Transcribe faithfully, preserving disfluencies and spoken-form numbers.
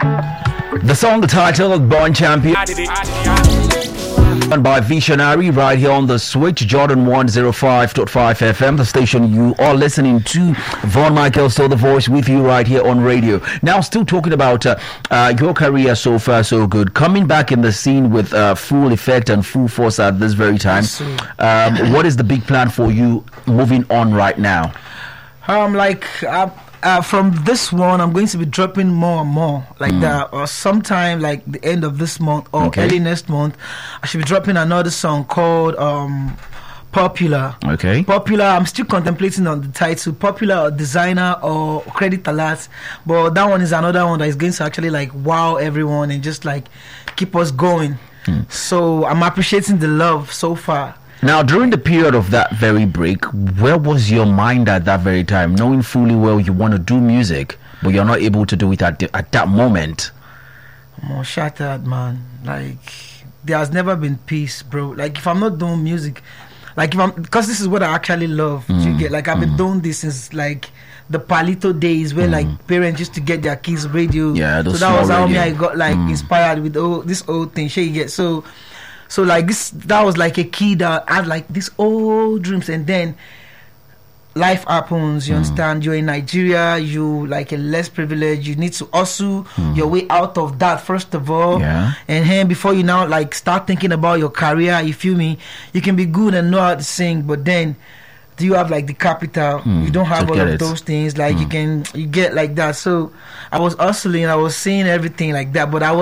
The song, the title, Born Champion, by Visionary, right here on the Switch, Jordan one oh five point five F M, the station you are listening to. Von Michael, still the voice with you right here on radio. Now, still talking about uh, uh, your career so far, so good. Coming back in the scene with uh, full effect and full force at this very time. Um, what is the big plan for you moving on right now? Um, like, uh, Uh, from this one, I'm going to be dropping more and more like mm. that. Or sometime like the end of this month or okay. early next month, I should be dropping another song called um, Popular. Okay. Popular. I'm still contemplating on the title, Popular or Designer or Credit Alert. But that one is another one that is going to actually like wow everyone and just like keep us going. Mm. So I'm appreciating the love so far. Now, during the period of that very break, where was your mind at that very time, knowing fully well you want to do music, but you're not able to do it at the, at that moment? I'm more shattered, man. Like, there has never been peace, bro. Like, if I'm not doing music, like, if I'm, because this is what I actually love. Mm. You get, like, I've been mm. doing this since, like, the Palito days where, mm. like, parents used to get their kids radio. Yeah, so that was how radio. me I got, like, mm. inspired with all, this old thing. She get so... So like this, that was like a kid that had like these old dreams, and then life happens. You mm. understand? You're in Nigeria. You like a less privileged. You need to hustle mm. your way out of that first of all. Yeah. And then before you now like start thinking about your career, you feel me? You can be good and know how to sing, but then do you have like the capital? Mm. You don't have all of it. those things. Like mm. you can, you get like that. So I was hustling. I was seeing everything like that, but I was.